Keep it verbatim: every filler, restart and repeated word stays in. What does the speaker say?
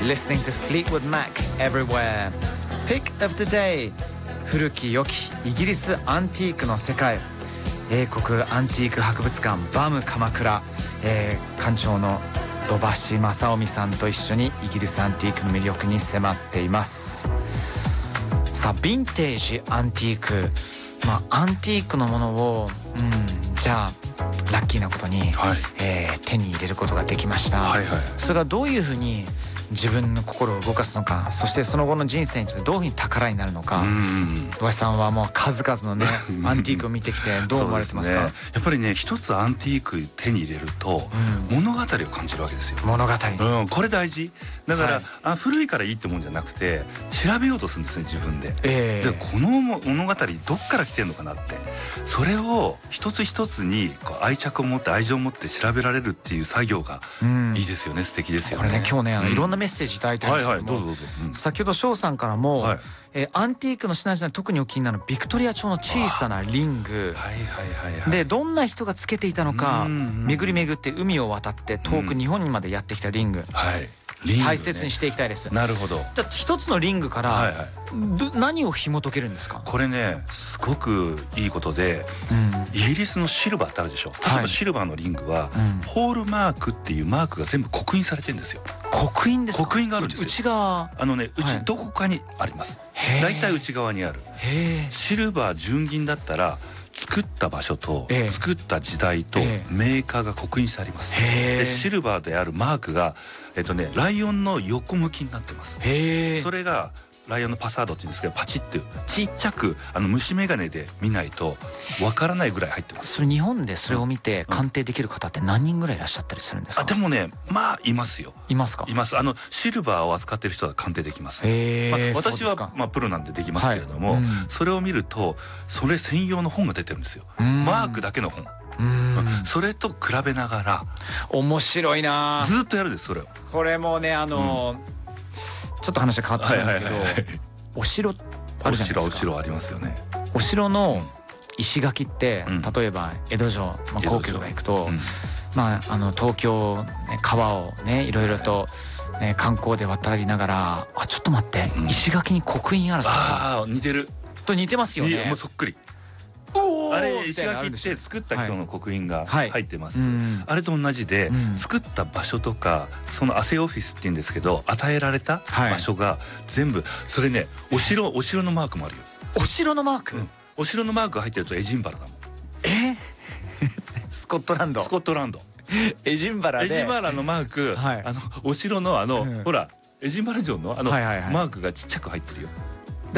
listening to Fleetwood Mac Everywhere. Pick of the day. 古き良きイギリスアンティークの世界。英国アンティーク博物館バム鎌倉、えー、館長の土橋正臣さんと一緒にイギリスアンティークの魅力に迫っています。さあヴィンテージアンティーク、まあアンティークのものを、うん、じゃあラッキーなことに、はい、えー、手に入れることができました、はいはい、それがどういうふうに自分の心を動かすのか、そしてその後の人生にとってどういうふうに宝になるのか。土橋さんはもう数々のねアンティークを見てきてどう思われてますか？ そうですね、やっぱりね一つアンティーク手に入れると、うん、物語を感じるわけですよ。 物語、 うん、これ大事だから、はい、あ古いからいいってもんじゃなくて調べようとするんですね自分で、えー、でこの物語どっから来てんのかなって、それを一つ一つにこう愛着を持って愛情を持って調べられるっていう作業がいいですよね、うん、素敵ですよね。 これね今日ねあの、うん、いろんなメッセージいただいてるんですけども、 はいはい、どうぞどうぞ、うん、 先ほど翔さんからも、はい、えー、アンティークの品々で特にお気になるビクトリア朝の小さなリング、はいはいはいはい、でどんな人がつけていたのか、巡り巡って海を渡って遠く日本にまでやってきたリング、はい、リングね、大切にしていきたいです。 なるほど。 じゃあ一つのリングから、はいはい、何を紐解けるんですか？ これねすごくいいことで、うん、イギリスのシルバーってあるでしょ。例えばシルバーのリングは、はい、ホールマークっていうマークが全部刻印されてるんですよ。 刻印ですか？ 刻印があるんですよ。 内側、 あのねうち、はい、どこかにあります。だいたい内側にある。シルバー純銀だったら作った場所と、えー、作った時代と、えー、メーカーが刻印してあります。でシルバーであるマークがえっとねライオンの横向きになってます。それがライオンのパサードって言うんですけど、パチってちっちゃくあの虫眼鏡で見ないとわからないぐらい入ってます。 それ日本でそれを見て鑑定できる方って何人ぐらいいらっしゃったりするんですか？ あでもねまあいますよ。 いますか？ います。あのシルバーを扱ってる人は鑑定できます。まあ、私はまあプロなんでできますけれども、はい、うん、それを見るとそれ専用の本が出てるんですよ。マークだけの本。うんそれと比べながら面白いな。 ずっとやるですそれを。 これもねあのーうんちょっと話が変わってしまうんですけど、お城あるじゃないですか。 お城ありますよね。 お城の石垣って、うん、例えば江戸城、まあ、皇居とか行くと、うん、まああの東京、ね、川をねいろいろと、ね、観光で渡りながら、あちょっと待って、うん、石垣に刻印あるぞ。 ああ似てる。 と似てますよね。 もうそっくり。あれ石垣って作った人の刻印が入ってます、はいはい、あれと同じで、うん、作った場所とかそのアセオフィスって言うんですけど与えられた場所が全部、はい、それねお城お城のマークもあるよ。 お城のマーク、うん、 お城のマークが入ってるとエジンバラだもん。 えスコットランドスコットランドエジンバラでエジンバラのマーク、はい、あのお城のあの、うん、ほらエジンバラ城のあのマークがちっちゃく入ってるよ。